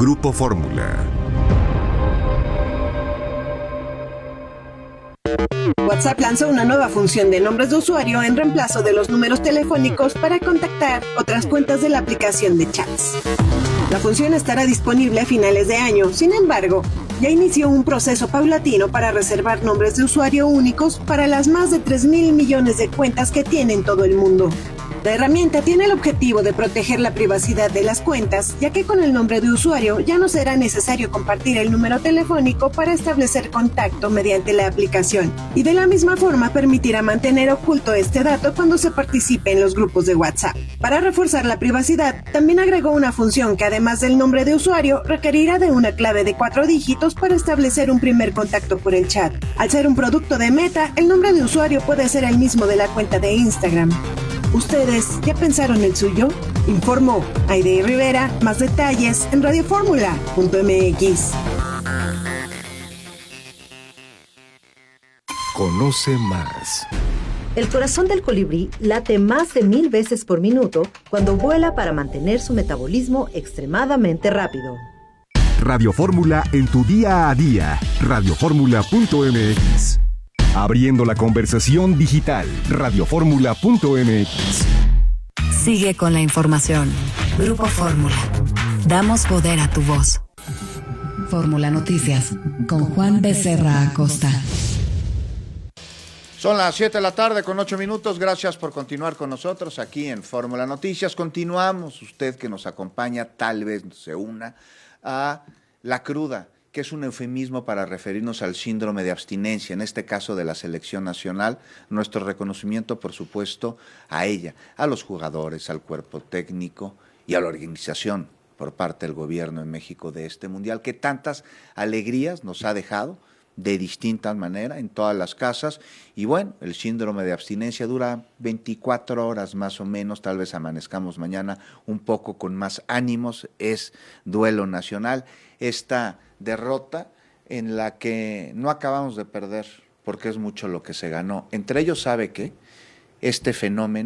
Grupo Fórmula. WhatsApp lanzó una nueva función de nombres de usuario en reemplazo de los números telefónicos para contactar otras cuentas de la aplicación de chats. La función estará disponible a finales de año, sin embargo, ya inició un proceso paulatino para reservar nombres de usuario únicos para las más de 3.000 millones de cuentas que tiene en todo el mundo. La herramienta tiene el objetivo de proteger la privacidad de las cuentas, ya que con el nombre de usuario ya no será necesario compartir el número telefónico para establecer contacto mediante la aplicación, y de la misma forma permitirá mantener oculto este dato cuando se participe en los grupos de WhatsApp. Para reforzar la privacidad, también agregó una función que además del nombre de usuario requerirá de una clave de 4 dígitos para establecer un primer contacto por el chat. Al ser un producto de Meta, el nombre de usuario puede ser el mismo de la cuenta de Instagram. ¿Ustedes ya pensaron el suyo? Informó Aide Rivera. Más detalles en radioformula.mx. Conoce más. El corazón del colibrí late más de 1000 veces por minuto cuando vuela para mantener su metabolismo extremadamente rápido. Radio Fórmula en tu día a día. Radioformula.mx. Abriendo la conversación digital. Radioformula.mx. Sigue con la información. Grupo Fórmula. Damos poder a tu voz. Fórmula Noticias con Juan Becerra Acosta. Son las 7 de la tarde con 8 minutos. Gracias por continuar con nosotros aquí en Fórmula Noticias. Continuamos. Usted que nos acompaña tal vez se una a la cruda, que es un eufemismo para referirnos al síndrome de abstinencia, en este caso de la selección nacional. Nuestro reconocimiento, por supuesto, a ella, a los jugadores, al cuerpo técnico y a la organización por parte del gobierno en México de este mundial, que tantas alegrías nos ha dejado de distintas maneras en todas las casas. Y bueno, el síndrome de abstinencia dura 24 horas más o menos, tal vez amanezcamos mañana un poco con más ánimos. Es duelo nacional, esta derrota en la que no acabamos de perder, porque es mucho lo que se ganó. Entre ellos, ¿sabe qué? Este fenómeno